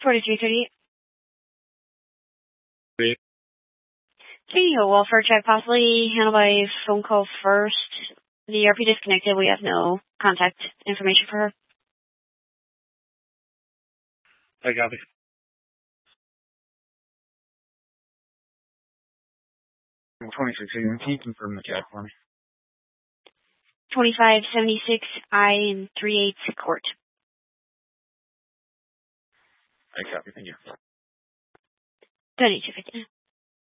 4338. Great. Okay, a welfare check possibly handled by phone call first. The ERP disconnected. We have no contact information for her. I copy. 26, can you confirm the check for me? 2576 I and 3/8 Court. I copy, thank you. 3250.